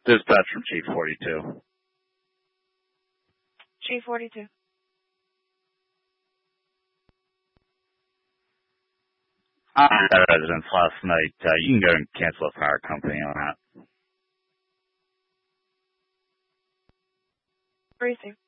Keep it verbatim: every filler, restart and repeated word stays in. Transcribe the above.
Dispatch from Chief forty-two. Chief forty-two. I had residents last night. Uh, you can go and cancel a power company on that. Receive.